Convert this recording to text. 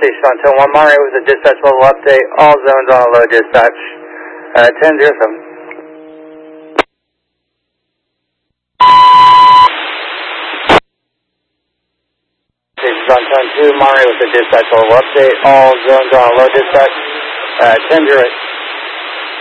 Station on Tone 1 Monterey with a dispatch level update. All zones on a low dispatch. 10-07. Station on Tone 2 Monterey with a dispatch level update. All zones on a low dispatch. 10-08.